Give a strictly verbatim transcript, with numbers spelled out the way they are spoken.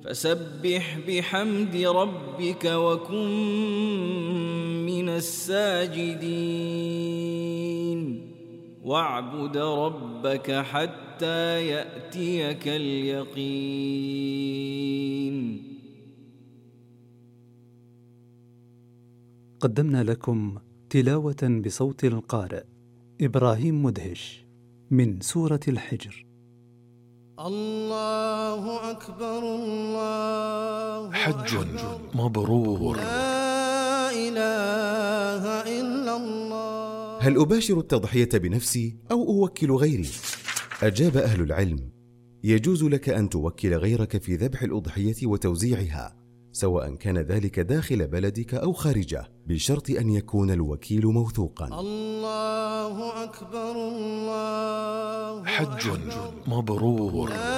فسبح بحمد ربك وكن من الساجدين واعبد ربك حتى يأتيك اليقين. قدمنا لكم تلاوة بصوت القارئ إبراهيم مدهش من سورة الحجر. الله أكبر الله حج مبرور. لا إله إلا الله. هل أباشر التضحية بنفسي أو أوكل غيري؟ أجاب أهل العلم: يجوز لك أن توكل غيرك في ذبح الأضحية وتوزيعها، سواء كان ذلك داخل بلدك أو خارجه، بشرط أن يكون الوكيل موثوقا. الله أكبر الله حج مبرور.